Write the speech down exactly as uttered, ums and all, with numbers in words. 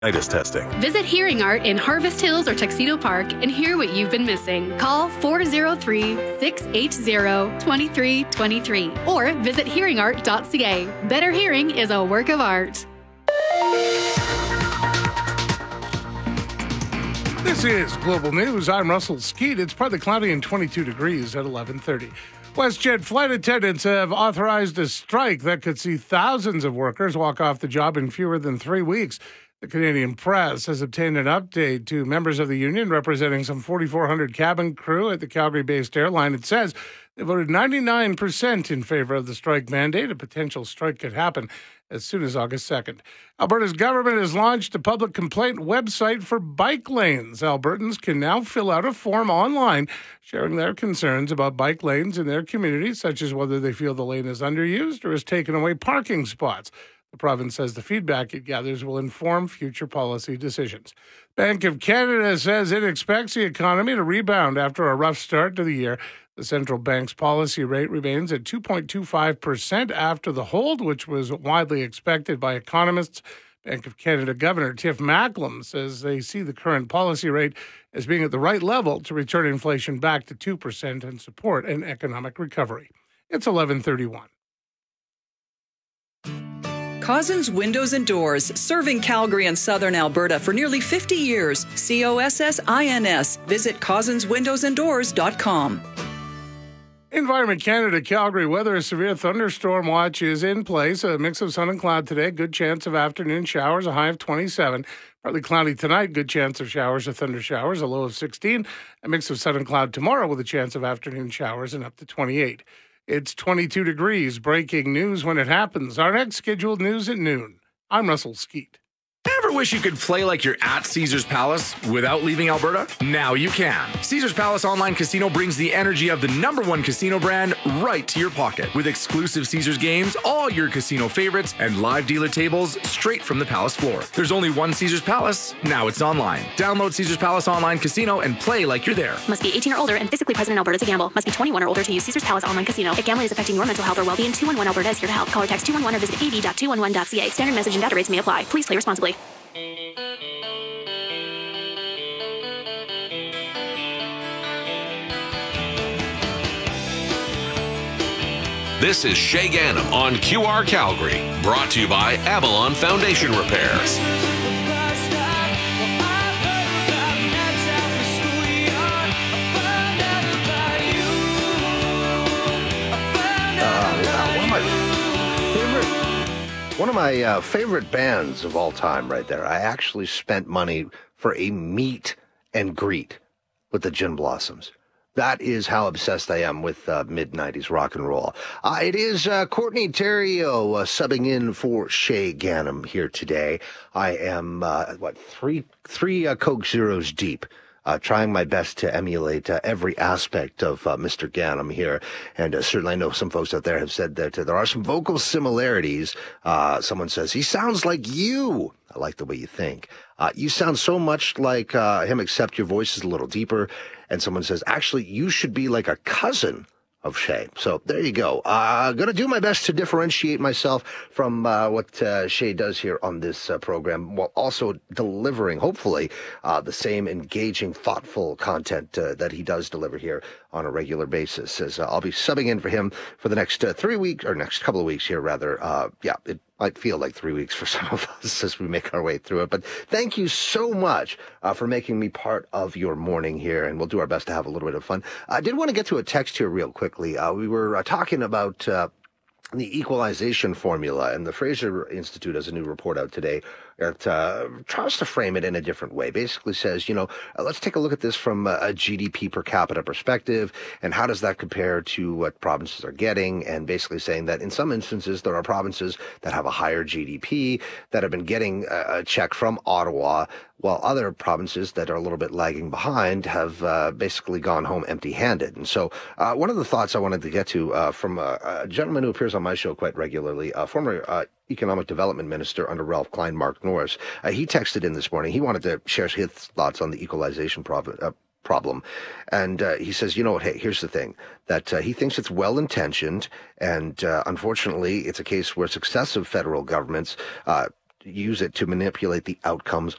testing. Visit Hearing Art in Harvest Hills or Tuxedo Park and hear what you've been missing. Call four oh three, six eight zero, two three two three or visit hearing art dot c a. Better hearing is a work of art. This is Global News. I'm Russell Skeet. It's partly cloudy and twenty-two degrees at eleven thirty. WestJet flight attendants have authorized a strike that could see thousands of workers walk off the job in fewer than three weeks. The Canadian Press has obtained an update to members of the union representing some forty-four hundred cabin crew at the Calgary-based airline. It says they voted ninety-nine percent in favor of the strike mandate. A potential strike could happen as soon as August second. Alberta's government has launched a public complaint website for bike lanes. Albertans can now fill out a form online sharing their concerns about bike lanes in their community, such as whether they feel the lane is underused or has taken away parking spots. The province says the feedback it gathers will inform future policy decisions. Bank of Canada says it expects the economy to rebound after a rough start to the year. The central bank's policy rate remains at two point two five percent after the hold, which was widely expected by economists. Bank of Canada Governor Tiff Macklem says they see the current policy rate as being at the right level to return inflation back to two percent and support an economic recovery. It's eleven thirty-one. Cozzens Windows and Doors, serving Calgary and southern Alberta for nearly fifty years. C O S S I N S. Visit cozzens windows and doors dot com. Environment Canada Calgary weather, a severe thunderstorm watch is in place. A mix of sun and cloud today. Good chance of afternoon showers, a high of twenty-seven. Partly cloudy tonight. Good chance of showers or thunder showers, a low of sixteen. A mix of sun and cloud tomorrow with a chance of afternoon showers and up to twenty-eight. It's twenty-two degrees. Breaking news when it happens. Our next scheduled news at noon. I'm Russell Skeet. Ever wish you could play like you're at Caesars Palace without leaving Alberta? Now you can. Caesars Palace Online Casino brings the energy of the number one casino brand right to your pocket. With exclusive Caesars games, all your casino favorites, and live dealer tables straight from the Palace floor. There's only one Caesars Palace. Now it's online. Download Caesars Palace Online Casino and play like you're there. Must be eighteen or older and physically present in Alberta to gamble. Must be twenty-one or older to use Caesars Palace Online Casino. If gambling is affecting your mental health or well-being, two one one Alberta is here to help. Call or text two one one or visit a v dot two one one dot c a. Standard message and data rates may apply. Please play responsibly. This is Shay Ganem on Q R Calgary, brought to you by Avalon Foundation Repairs. One of my uh, favorite bands of all time right there. I actually spent money for a meet and greet with the Gin Blossoms. That is how obsessed I am with uh, mid-nineties rock and roll. Uh, it is uh, Courtney Theriault uh, subbing in for Shay Ganem here today. I am, uh, what, three, three uh, Coke Zeros deep. Uh, trying my best to emulate uh, every aspect of uh, Mister Ganem here. And uh, certainly I know some folks out there have said that uh, there are some vocal similarities. Uh, someone says, he sounds like you. I like the way you think. Uh, you sound so much like uh, him, except your voice is a little deeper. And someone says, actually, you should be like a cousin of Shay. So there you go. Uh, going to do my best to differentiate myself from uh, what uh, Shay does here on this uh, program, while also delivering, hopefully, uh, the same engaging, thoughtful content uh, that he does deliver here on a regular basis. As uh, I'll be subbing in for him for the next uh, three weeks, or next couple of weeks here, rather. Uh, yeah, it might feel like three weeks for some of us as we make our way through it. But thank you so much uh, for making me part of your morning here, and we'll do our best to have a little bit of fun. I did want to get to a text here real quickly. Uh, we were uh, talking about uh, the equalization formula, and the Fraser Institute has a new report out today that uh, tries to frame it in a different way. Basically says, you know, uh, let's take a look at this from a, a G D P per capita perspective, and how does that compare to what provinces are getting, and basically saying that in some instances there are provinces that have a higher G D P that have been getting a, a check from Ottawa, while other provinces that are a little bit lagging behind have uh, basically gone home empty-handed. And so uh, one of the thoughts I wanted to get to uh, from a, a gentleman who appears on my show quite regularly, a former uh, Economic Development Minister under Ralph Klein, Mark Norris, uh, he texted in this morning. He wanted to share his thoughts on the equalization prov- uh, problem. And uh, he says, you know what, hey, here's the thing, that uh, he thinks it's well-intentioned, and uh, unfortunately, it's a case where successive federal governments uh, use it to manipulate the outcomes